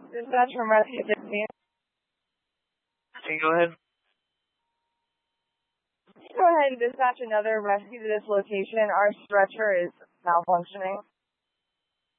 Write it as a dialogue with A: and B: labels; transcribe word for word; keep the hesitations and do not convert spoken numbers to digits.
A: Dispatch from Rescue sixteen.
B: Can you go ahead?
A: Go ahead and dispatch another rescue to this location. Our stretcher is malfunctioning.